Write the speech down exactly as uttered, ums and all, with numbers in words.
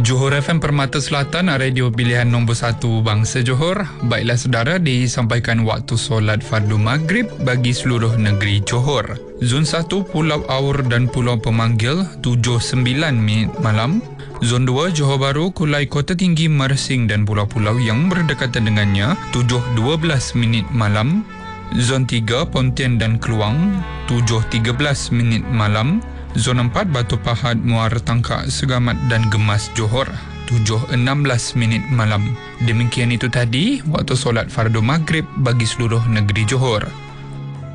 Johor F M Permata Selatan, radio pilihan nombor satu bangsa Johor. Baiklah saudara, disampaikan waktu solat fardu maghrib bagi seluruh negeri Johor. Zon satu Pulau Aur dan Pulau Pemanggil tujuh sembilan minit malam. Zon dua Johor Bahru, Kulai Kota Tinggi, Mersing dan pulau-pulau yang berdekatan dengannya tujuh dua belas minit malam. Zon tiga Pontian dan Keluang tujuh tiga belas minit malam. Zon empat Batu Pahat, Muara Tangkak, Segamat dan Gemas Johor tujuh enam belas minit malam. Demikian itu tadi waktu solat fardu maghrib bagi seluruh negeri Johor.